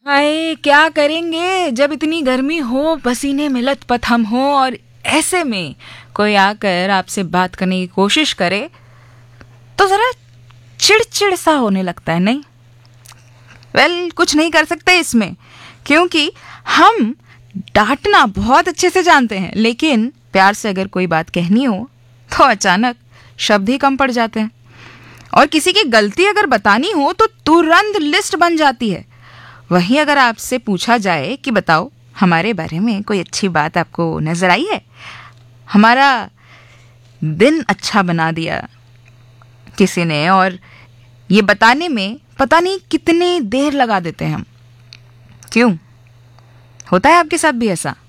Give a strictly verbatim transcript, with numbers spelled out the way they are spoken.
हाय, क्या करेंगे जब इतनी गर्मी हो, पसीने में लथपथ हम हो और ऐसे में कोई आकर आपसे बात करने की कोशिश करे तो जरा चिड़चिड़ सा होने लगता है, नहीं? वेल well, कुछ नहीं कर सकते इसमें, क्योंकि हम डांटना बहुत अच्छे से जानते हैं, लेकिन प्यार से अगर कोई बात कहनी हो तो अचानक शब्द ही कम पड़ जाते हैं। और किसी की गलती अगर बतानी हो तो तुरंत लिस्ट बन जाती है। वहीं अगर आपसे पूछा जाए कि बताओ, हमारे बारे में कोई अच्छी बात आपको नजर आई है, हमारा दिन अच्छा बना दिया किसी ने, और ये बताने में पता नहीं कितनी देर लगा देते हैं हम। क्यों? होता है आपके साथ भी ऐसा?